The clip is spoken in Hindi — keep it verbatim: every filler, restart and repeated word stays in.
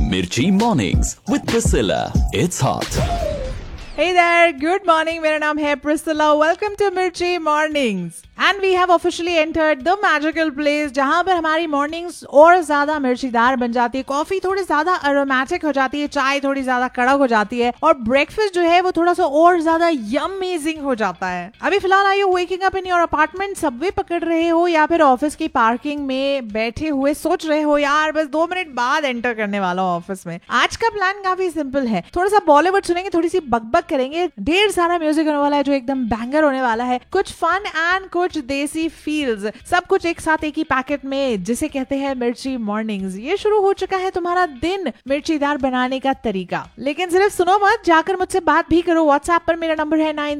Mirchi Mornings with Priscilla. It's hot. Hey there, good morning. मेरा नाम है Priscilla. Welcome to Mirchi Mornings. And we have officially entered the magical place जहाँ पर हमारी mornings और ज्यादा मिर्चीदार बन जाती है, कॉफी थोड़ी ज्यादा aromatic हो जाती है, चाय थोड़ी ज्यादा कड़क हो जाती है और breakfast जो है वो थोड़ा सा और ज्यादा amazing हो जाता है. अभी फिलहाल are you waking up in your apartment, Subway पकड़ रहे हो या फिर ऑफिस की पार्किंग में बैठे हुए सोच रहे हो यार बस दो मिनट बाद एंटर करने वाला हूँ ऑफिस में. आज का प्लान काफी सिंपल है, थोड़ा सा बॉलीवुड सुनेंगे, थोड़ी सी बकबक करेंगे, ढेर सारा म्यूजिक होने वाला है जो एकदम बैंगर होने वाला है, कुछ फन एंड कुछ देसी फील्स, सब कुछ एक साथ एक ही पैकेट में, जिसे कहते हैं मिर्ची मॉर्निंग्स. ये शुरू हो चुका है तुम्हारा दिन मिर्चीदार बनाने का तरीका. लेकिन सिर्फ सुनो मत, जाकर मुझसे बात भी करो. व्हाट्सएप पर मेरा नंबर है नाइन